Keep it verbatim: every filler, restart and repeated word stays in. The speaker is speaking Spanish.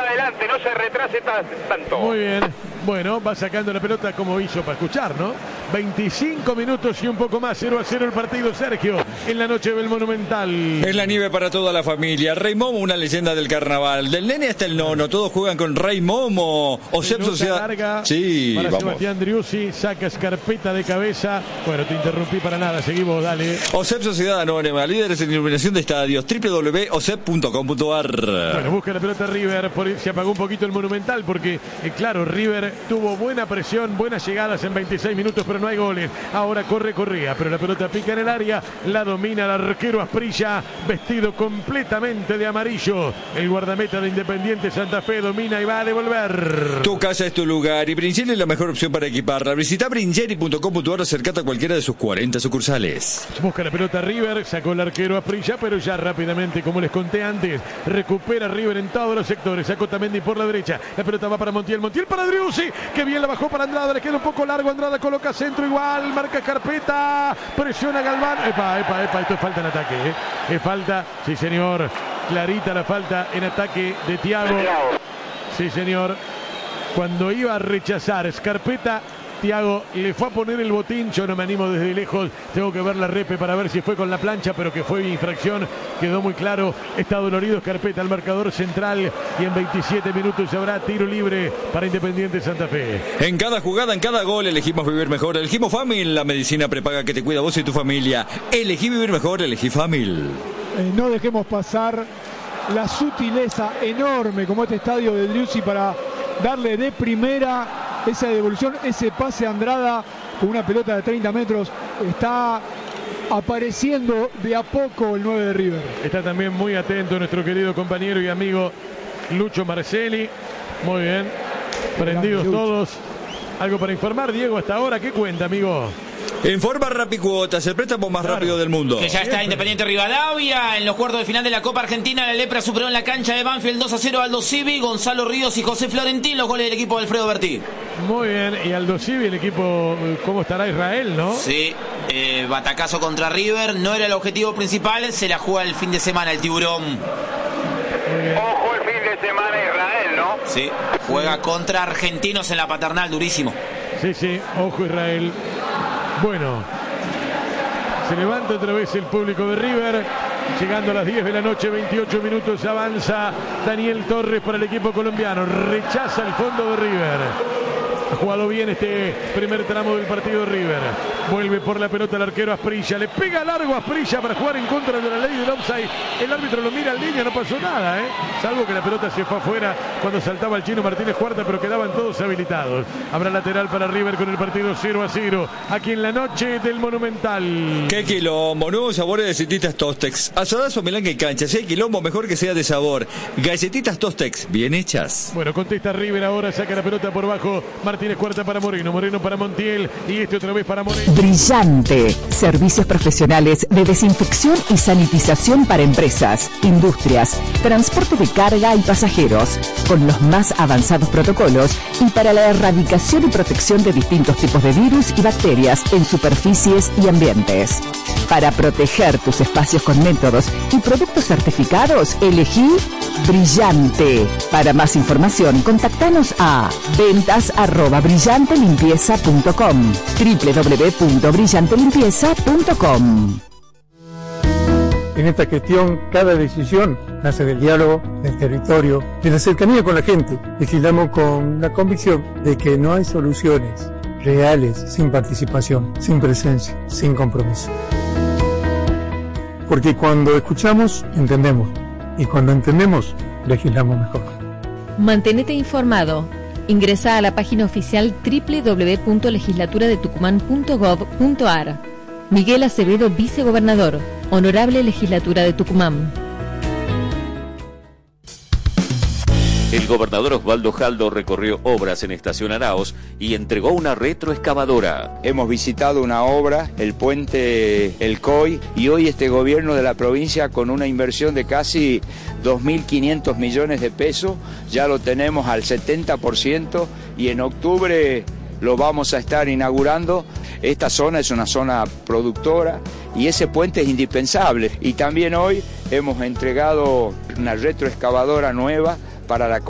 para adelante, no se retrase tanto. Muy bien. Bueno, va sacando la pelota como hizo para escuchar, ¿no? veinticinco minutos y un poco más, cero a cero el partido, Sergio, en la noche del Monumental. Es la nieve para toda la familia. Rey Momo, una leyenda del carnaval. Del nene hasta el nono, todos juegan con Rey Momo. Ocep Sociedad. Larga sí, para vamos. Sebastián Driussi, saca Scarpetta de cabeza. Bueno, te interrumpí para nada, seguimos, dale. Ocep Sociedad Anónima, líderes en iluminación de estadios, doble u doble u doble u punto ocep punto com punto a r. Bueno, busca la pelota River, por, se apagó un poquito el Monumental porque, eh, claro, River tuvo buena presión, buenas llegadas en veintiséis minutos, pero no hay goles. Ahora corre Correa, pero la pelota pica en el área, la domina el arquero Asprilla, vestido completamente de amarillo. El guardameta de Independiente Santa Fe domina y va a devolver. Tu casa es tu lugar y Bringeri es la mejor opción para equiparla. Visita bringeri punto com punto a r o acercate a cualquiera de sus cuarenta sucursales. Busca la pelota River, sacó el arquero Asprilla, pero ya rápidamente, como les conté antes, recupera River en todos los sectores. Sacó Tamendi por la derecha, la pelota va para Montiel, Montiel para Driussi, que bien la bajó para Andrada, le queda un poco largo, Andrada coloca centro igual, marca Scarpetta, presiona Galván, epa, epa, epa, esto es falta en ataque, ¿eh? Es falta, sí señor, clarita la falta en ataque de Thiago, sí señor, cuando iba a rechazar Scarpetta, Thiago le fue a poner el botín, yo no me animo desde lejos, tengo que ver la repe para ver si fue con la plancha, pero que fue infracción, quedó muy claro, está dolorido Scarpetta al marcador central y en veintisiete minutos habrá tiro libre para Independiente Santa Fe. En cada jugada, en cada gol elegimos vivir mejor, elegimos Famil, la medicina prepaga que te cuida a vos y tu familia. Elegí vivir mejor, elegí Famil. Eh, no dejemos pasar la sutileza enorme como este estadio de Driussi para darle de primera esa devolución, ese pase a Andrada con una pelota de treinta metros. Está apareciendo de a poco el nueve de River. Está también muy atento nuestro querido compañero y amigo Lucho Marcelli. Muy bien, prendidos todos. ¿Algo para informar, Diego, hasta ahora? ¿Qué cuenta, amigo? En forma Rapicuotas, el préstamo más claro. rápido del mundo. Que ya está Independiente Rivadavia en los cuartos de final de la Copa Argentina. La Lepra superó en la cancha de Banfield dos a cero a Aldo Civi, Gonzalo Ríos y José Florentín, los goles del equipo de Alfredo Bertí. Muy bien, y Aldo Civi, el equipo, ¿cómo estará Israel, no? Sí, eh, batacazo contra River, no era el objetivo principal, se la juega el fin de semana el tiburón. Ojo el fin de semana Israel, ¿no? Sí, juega contra Argentinos en la Paternal, durísimo. Sí, sí, ojo Israel. Bueno, se levanta otra vez el público de River, llegando a las diez de la noche, veintiocho minutos, avanza Daniel Torres para el equipo colombiano, rechaza el fondo de River. Ha jugado bien este primer tramo del partido River. Vuelve por la pelota el arquero Asprilla. Le pega largo a Asprilla para jugar en contra de la ley del offside. El árbitro lo mira al línea, no pasó nada, ¿eh? Salvo que la pelota se fue afuera cuando saltaba el chino Martínez Cuarta, pero quedaban todos habilitados. Habrá lateral para River con el partido cero a cero. Aquí en la noche del Monumental. ¡Qué quilombo! Nuevos sabores de galletitas Tostex. Asadazo, melanga y cancha. Si hay quilombo, mejor que sea de sabor. Galletitas Tostex, bien hechas. Bueno, contesta River ahora, saca la pelota por bajo. Martínez Cuarta para Moreno, Moreno para Montiel y este otra vez para Moreno. Brillante. Servicios profesionales de desinfección y sanitización para empresas, industrias, transporte de carga y pasajeros, con los más avanzados protocolos y para la erradicación y protección de distintos tipos de virus y bacterias en superficies y ambientes. Para proteger tus espacios con métodos y productos certificados, elegí Brillante. Para más información, contactanos a ventas arroba brillante limpieza punto com, doble u doble u doble u punto brillante limpieza punto com. En esta gestión, cada decisión nace del diálogo, del territorio, de la cercanía con la gente. Legislamos con la convicción de que no hay soluciones reales sin participación, sin presencia, sin compromiso. Porque cuando escuchamos, entendemos. Y cuando entendemos, legislamos mejor. Mantenete informado. Ingresa a la página oficial doble u doble u doble u punto legislatura de tucumán punto gov punto a r. Miguel Acevedo, vicegobernador. Honorable Legislatura de Tucumán. El gobernador Osvaldo Jaldo recorrió obras en Estación Araos y entregó una retroexcavadora. Hemos visitado una obra, el puente El Coy, y hoy este gobierno de la provincia con una inversión de casi dos mil quinientos millones de pesos, ya lo tenemos al setenta por ciento y en octubre lo vamos a estar inaugurando. Esta zona es una zona productora y ese puente es indispensable. Y también hoy hemos entregado una retroexcavadora nueva para la